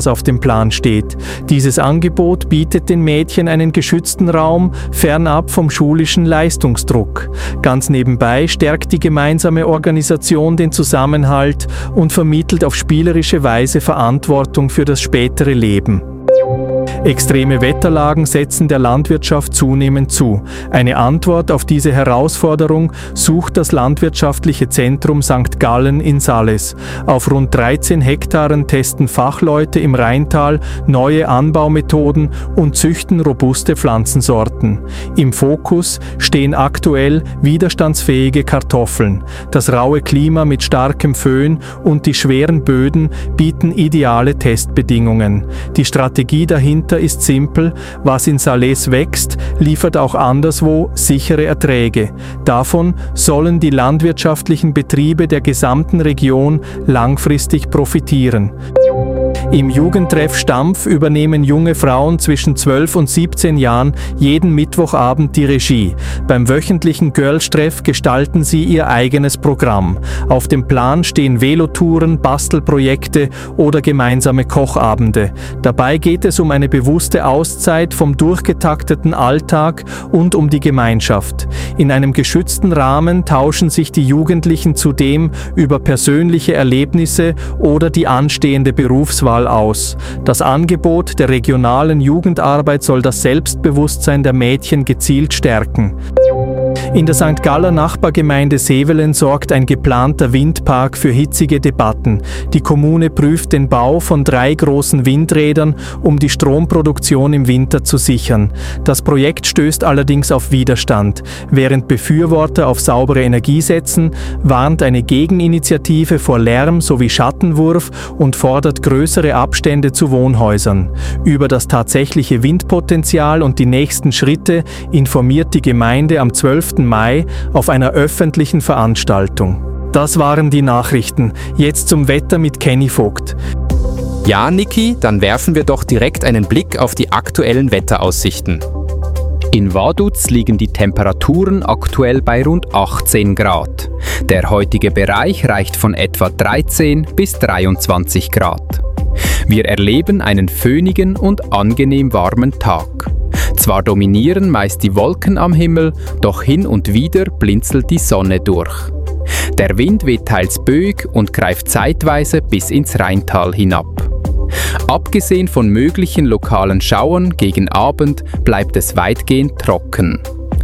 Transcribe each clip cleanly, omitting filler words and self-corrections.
auf dem Plan steht. Dieses Angebot bietet den Mädchen einen geschützten Raum, fernab vom schulischen Leistungsdruck. Ganz nebenbei stärkt die gemeinsame Organisation den Zusammenhalt und vermittelt auf spielerische Weise Verantwortung für das spätere Leben. Extreme Wetterlagen setzen der Landwirtschaft zunehmend zu. Eine Antwort auf diese Herausforderung sucht das landwirtschaftliche Zentrum St. Gallen in Sales. Auf rund 13 Hektaren testen Fachleute im Rheintal neue Anbaumethoden und züchten robuste Pflanzensorten. Im Fokus stehen aktuell widerstandsfähige Kartoffeln. Das raue Klima mit starkem Föhn und die schweren Böden bieten ideale Testbedingungen. Die Strategie dahinter ist simpel: Was in Sales wächst, liefert auch anderswo sichere Erträge. Davon sollen die landwirtschaftlichen Betriebe der gesamten Region langfristig profitieren. Im Jugendtreff Stampf übernehmen junge Frauen zwischen 12 und 17 Jahren jeden Mittwochabend die Regie. Beim wöchentlichen Girls-Treff gestalten sie ihr eigenes Programm. Auf dem Plan stehen Velotouren, Bastelprojekte oder gemeinsame Kochabende. Dabei geht es um eine bewusste Auszeit vom durchgetakteten Alltag und um die Gemeinschaft. In einem geschützten Rahmen tauschen sich die Jugendlichen zudem über persönliche Erlebnisse oder die anstehende Berufswahl aus. Das Angebot der regionalen Jugendarbeit soll das Selbstbewusstsein der Mädchen gezielt stärken. In der St. Galler Nachbargemeinde Sevelen sorgt ein geplanter Windpark für hitzige Debatten. Die Kommune prüft den Bau von 3 großen Windrädern, um die Stromproduktion im Winter zu sichern. Das Projekt stößt allerdings auf Widerstand. Während Befürworter auf saubere Energie setzen, warnt eine Gegeninitiative vor Lärm sowie Schattenwurf und fordert größere Abstände zu Wohnhäusern. Über das tatsächliche Windpotenzial und die nächsten Schritte informiert die Gemeinde am 12. Mai auf einer öffentlichen Veranstaltung. Das waren die Nachrichten. Jetzt zum Wetter mit Kenny Vogt. Ja, Niki, dann werfen wir doch direkt einen Blick auf die aktuellen Wetteraussichten. In Vaduz liegen die Temperaturen aktuell bei rund 18 Grad. Der heutige Bereich reicht von etwa 13 bis 23 Grad. Wir erleben einen föhnigen und angenehm warmen Tag. Zwar dominieren meist die Wolken am Himmel, doch hin und wieder blinzelt die Sonne durch. Der Wind weht teils böig und greift zeitweise bis ins Rheintal hinab. Abgesehen von möglichen lokalen Schauern gegen Abend bleibt es weitgehend trocken.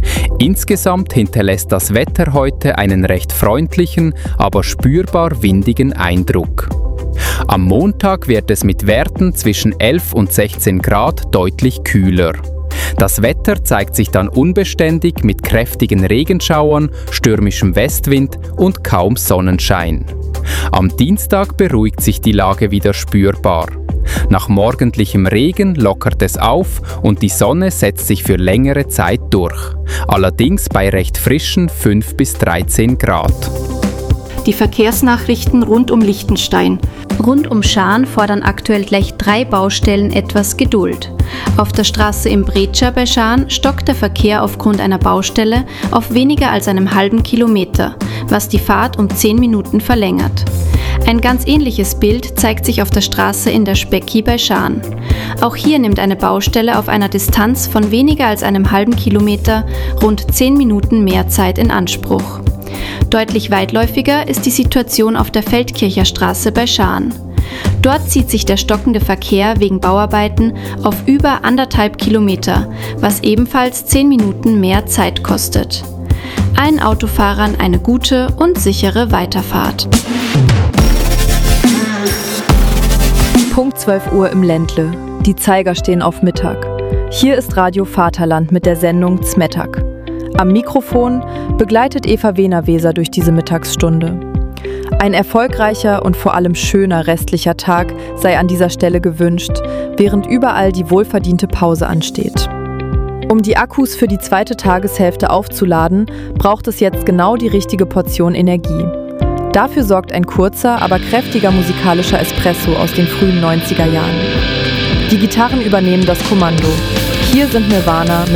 Insgesamt hinterlässt das Wetter heute einen recht freundlichen, aber spürbar windigen Eindruck. Am Montag wird es mit Werten zwischen 11 und 16 Grad deutlich kühler. Das Wetter zeigt sich dann unbeständig mit kräftigen Regenschauern, stürmischem Westwind und kaum Sonnenschein. Am Dienstag beruhigt sich die Lage wieder spürbar. Nach morgendlichem Regen lockert es auf und die Sonne setzt sich für längere Zeit durch. Allerdings bei recht frischen 5 bis 13 Grad. Die Verkehrsnachrichten rund um Liechtenstein. Rund um Schaan fordern aktuell gleich 3 Baustellen etwas Geduld. Auf der Straße im Bretscher bei Schaan stockt der Verkehr aufgrund einer Baustelle auf weniger als einem halben Kilometer, was die Fahrt um 10 Minuten verlängert. Ein ganz ähnliches Bild zeigt sich auf der Straße in der Specki bei Schaan. Auch hier nimmt eine Baustelle auf einer Distanz von weniger als einem halben Kilometer rund 10 Minuten mehr Zeit in Anspruch. Deutlich weitläufiger ist die Situation auf der Feldkircher Straße bei Schaan. Dort zieht sich der stockende Verkehr wegen Bauarbeiten auf über 1,5 Kilometer, was ebenfalls 10 Minuten mehr Zeit kostet. Allen Autofahrern eine gute und sichere Weiterfahrt. Punkt 12 Uhr im Ländle. Die Zeiger stehen auf Mittag. Hier ist Radio Vaterland mit der Sendung Zmettag. Am Mikrofon begleitet Eva Wehner-Weser durch diese Mittagsstunde. Ein erfolgreicher und vor allem schöner restlicher Tag sei an dieser Stelle gewünscht, während überall die wohlverdiente Pause ansteht. Um die Akkus für die zweite Tageshälfte aufzuladen, braucht es jetzt genau die richtige Portion Energie. Dafür sorgt ein kurzer, aber kräftiger musikalischer Espresso aus den frühen 90er Jahren. Die Gitarren übernehmen das Kommando. Hier sind Nirvana mit